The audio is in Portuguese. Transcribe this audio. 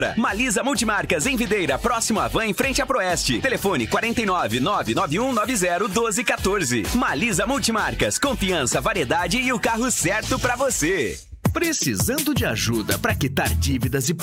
Malisa Multimarcas em Videira, próximo à Van, em frente à Proeste. Telefone 49 99190 1214. Malisa Multimarcas, confiança, variedade e o carro certo pra você. Precisando de ajuda para quitar dívidas e